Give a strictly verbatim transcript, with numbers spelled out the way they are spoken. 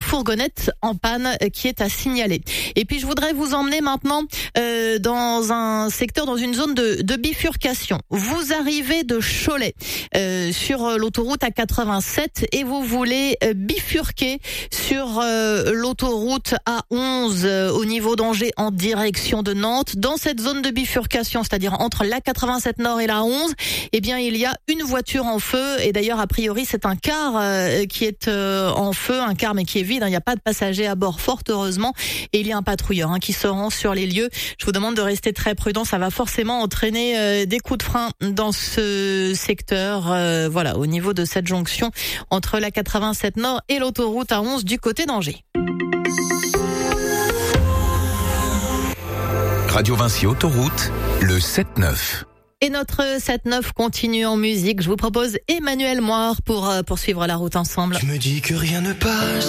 fourgonnette en panne qui est à signaler. Et puis je voudrais vous emmener maintenant euh, dans un secteur, dans une zone de, de bifurcation. Vous arrivez de Cholet euh, sur l'autoroute A quatre-vingt-sept et vous voulez euh, bifurquer sur euh, l'autoroute A onze euh, au niveau d'Angers en direction de Nantes. Dans cette zone de bifurcation, c'est-à-dire entre l'A quatre-vingt-sept Nord et l'A onze, eh bien il y a une voiture en feu et d'ailleurs a priori c'est un car euh, qui est euh, en feu, un car mais qui est vide, hein. Il n'y a pas de passagers à bord fort heureusement et il y a un patrouilleur hein, qui se rend sur les lieux. Je vous demande de rester très prudent, ça va forcément entraîner euh, des coups de frein dans ce secteur, euh, voilà, au niveau de cette jonction entre l'A quatre-vingt-sept Nord et l'autoroute A onze du côté d'Angers. Radio Vinci Autoroute, le sept neuf. Et notre sept neuf continue en musique. Je vous propose Emmanuel Moir pour euh, poursuivre la route ensemble. Tu me dis que rien ne passe.